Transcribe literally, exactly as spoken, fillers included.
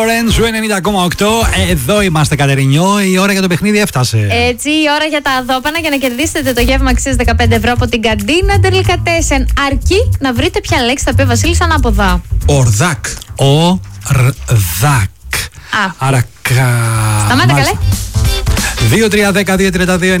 Ζου ενενήντα κόμμα οκτώ. Εδώ είμαστε, Κατερινιό. Η ώρα για το παιχνίδι έφτασε. Έτσι, η ώρα για τα δώπανα για να κερδίσετε το γεύμα αξίας δεκαπέντε ευρώ από την καντίνα Ντελικατέσεν. Αρκεί να βρείτε ποια λέξη θα πει ο Βασίλης ανάποδα. Ορδάκ. Ορδάκ. Α. Άρα κα. Σταμάτα καλέ. δύο τρία ένα μηδέν δύο τρία δύο